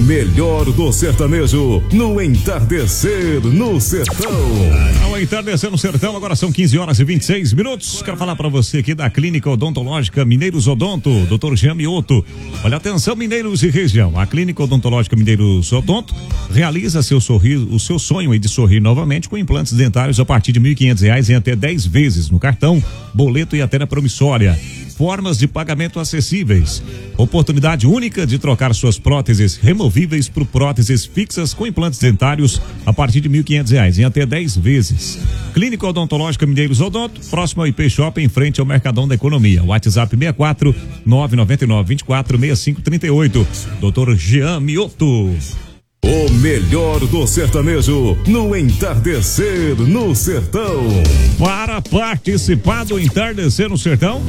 melhor do sertanejo no Entardecer no Sertão. Ao Entardecer no Sertão, agora são 15h26. Quero falar para você aqui da Clínica Odontológica Mineiros Odonto, Dr. Jean Mioto. Olha, atenção, Mineiros e região. A Clínica Odontológica Mineiros Odonto realiza o seu sonho de sorrir novamente com implantes dentários a partir de R$ 1.500 em até 10 vezes no cartão, boleto e até na promissória. Formas de pagamento acessíveis. Oportunidade única de trocar suas próteses removíveis por próteses fixas com implantes dentários a partir de R$ 1.500 em até 10 vezes. Clínica Odontológica Mineiros Odonto, próximo ao IP Shopping, em frente ao Mercadão da Economia. WhatsApp 64 999 24 65 38. Dr. Jean Mioto. O melhor do sertanejo no Entardecer no Sertão. Para participar do Entardecer no Sertão,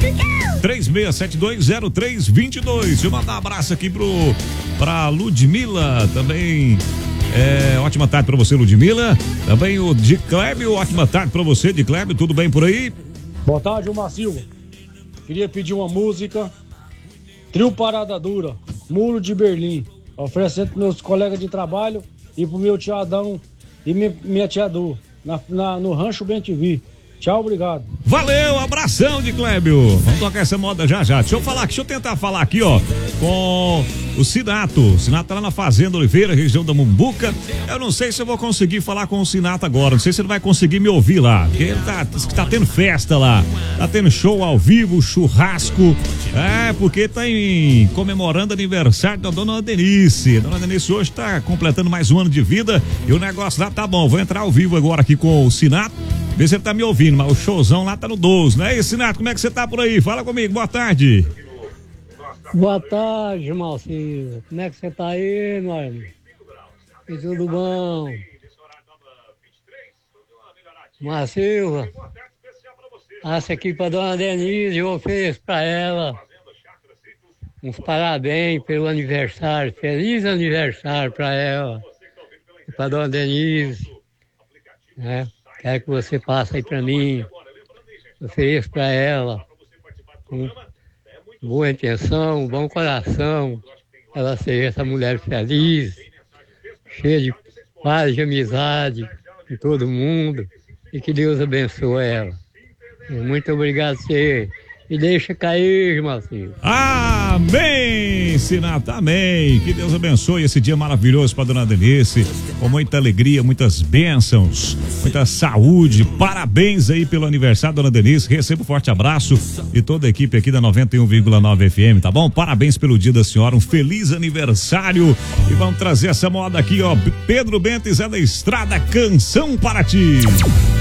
36720322. Deixa eu mandar um abraço aqui pra Ludmila também. Ótima tarde pra você, Ludmila. Também o de Clébio, ótima tarde pra você, de Clébio. Tudo bem por aí? Boa tarde, Gilmar Silva. Queria pedir uma música. Trio Parada Dura, Muro de Berlim. Oferecendo para meus colegas de trabalho e pro meu tio Adão e minha tia Du, no Rancho Bem-TV. Tchau, obrigado. Valeu, abração de Clébio. Vamos tocar essa moda já. Deixa eu tentar falar aqui, ó, com o Sinato. O Sinato tá lá na Fazenda Oliveira, região da Mumbuca. Eu não sei se eu vou conseguir falar com o Sinato agora. Não sei se ele vai conseguir me ouvir lá. Porque ele tá tendo festa lá. Tá tendo show ao vivo, churrasco. Porque tá comemorando aniversário da dona Denise. A dona Denise hoje tá completando mais um ano de vida. E o negócio lá tá bom. Vou entrar ao vivo agora aqui com o Sinato. Vê se ele tá me ouvindo, mas o showzão lá tá no 12, não é isso, Sinato? Como é que você tá por aí? Fala comigo, boa tarde. Boa tarde, Malcinho. Como é que você tá aí, meu amigo? Tudo bom? Silva, essa aqui pra dona Denise, eu ofereço pra ela uns parabéns pelo aniversário. Feliz aniversário pra ela. E pra dona Denise, né? Quero que você passe aí pra mim, ofereço pra ela, com boa intenção, bom coração, ela seja essa mulher feliz, cheia de paz, de amizade com todo mundo, e que Deus abençoe ela. Muito obrigado, você. E deixa cair, Marcinho. Amém, Sinato, amém. Que Deus abençoe esse dia maravilhoso para dona Denise, com muita alegria, muitas bênçãos, muita saúde. Parabéns aí pelo aniversário, dona Denise. Receba um forte abraço de toda a equipe aqui da 91,9 FM, tá bom? Parabéns pelo dia da senhora, um feliz aniversário. E vamos trazer essa moda aqui, ó. Pedro Bento e Zé da Estrada, Canção para Ti.